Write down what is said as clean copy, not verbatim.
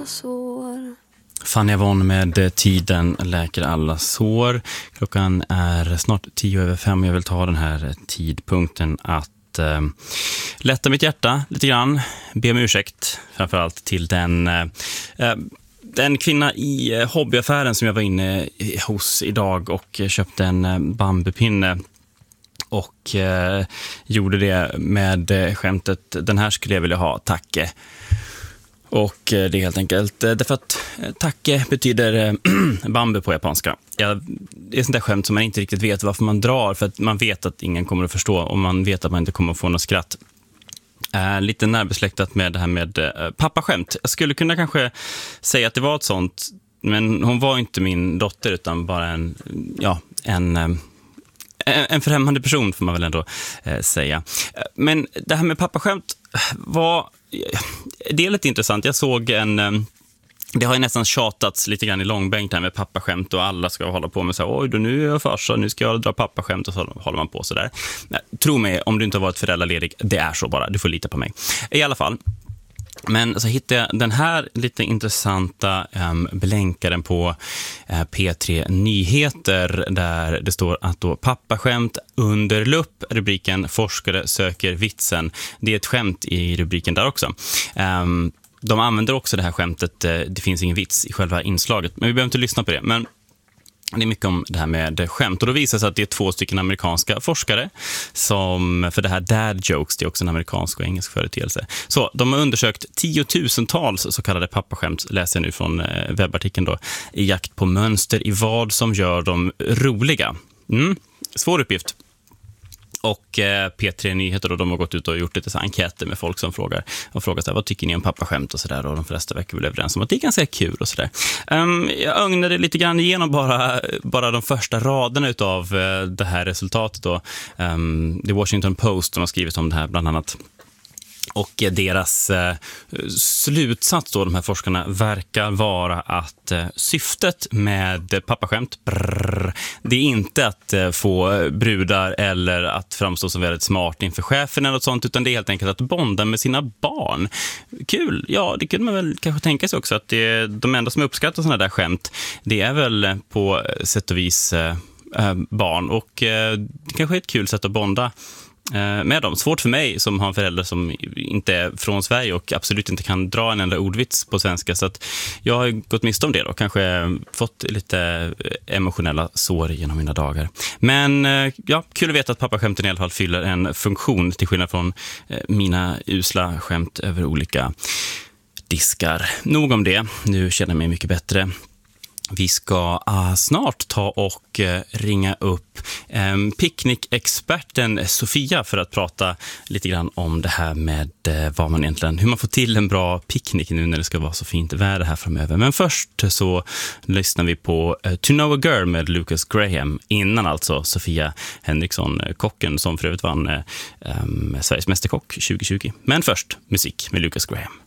sår. Fanny Avon med Tiden läker alla sår. Klockan är snart 5:10 och jag vill ta den här tidpunkten att lätta mitt hjärta lite grann. Be om ursäkt framförallt till den kvinna i hobbyaffären som jag var inne hos idag och köpte en bambupinne. Och gjorde det med skämtet: den här skulle jag vilja ha, tacke. Och det är helt enkelt därför att tacke betyder bambu på japanska. Det är sånt där skämt som man inte riktigt vet varför man drar, för att man vet att ingen kommer att förstå och man vet att man inte kommer att få något skratt. Lite närbesläktat med det här med pappaskämt. Jag skulle kunna kanske säga att det var ett sånt, men hon var inte min dotter utan bara en främmande person får man väl ändå säga. Men det här med pappaskämt det är lite intressant. Jag såg det har ju nästan tjatats lite grann i långbänk här med pappaskämt och alla ska hålla på med så här: oj då, nu är jag farsa, nu ska jag dra pappaskämt, och så håller man på så där. Tro mig, om du inte har varit föräldraledig, det är så bara, du får lita på mig. I alla fall. Men så hittade jag den här lite intressanta blänkaren på P3 Nyheter där det står att då pappaskämt under lupp, rubriken forskare söker vitsen. Det är ett skämt i rubriken där också. De använder också det här skämtet, det finns ingen vits i själva inslaget, men vi behöver inte lyssna på det. Men det är mycket om det här med skämt. Och då visar det sig att det är 2 stycken amerikanska forskare som, för det här dad jokes, det är också en amerikansk och engelsk företeelse. Så de har undersökt 10,000-tals så kallade pappaskämt, läser jag nu från webbartikeln då, i jakt på mönster i vad som gör dem roliga. Svår uppgift. Och P3 Nyheter då, de har gått ut och gjort lite så enkäter med folk som frågar så här: vad tycker ni om pappaskämt och sådär, och de flesta verkar väl överens om att det är ganska kul och sådär. Jag ögnade lite grann igenom bara de första raderna utav det här resultatet då. The Washington Post som har skrivit om det här bland annat. Och deras slutsats då, de här forskarna, verkar vara att syftet med pappaskämt, det är inte att få brudar eller att framstå som väldigt smart inför chefen eller något sånt, utan det är helt enkelt att bonda med sina barn. Kul, ja, det kunde man väl kanske tänka sig också, att de enda som uppskattar sådana där skämt, det är väl på sätt och vis barn, och det kanske är ett kul sätt att bonda med dem. Svårt för mig som har en förälder som inte är från Sverige och absolut inte kan dra en enda ordvits på svenska, så att jag har gått miste om det då, kanske fått lite emotionella sår genom mina dagar. Men ja, kul att veta att pappaskämten i alla fall fyller en funktion, till skillnad från mina usla skämt över olika diskar. Nog om det, nu känner jag mig mycket bättre. Vi ska snart ta och ringa upp picknickexperten Sofia för att prata lite grann om det här med hur man får till en bra picknick nu när det ska vara så fint väder här framöver. Men först så lyssnar vi på To Know a Girl med Lucas Graham, innan alltså Sofia Henriksson, kocken som för övrigt vann Sveriges mästerkock 2020. Men först musik med Lucas Graham.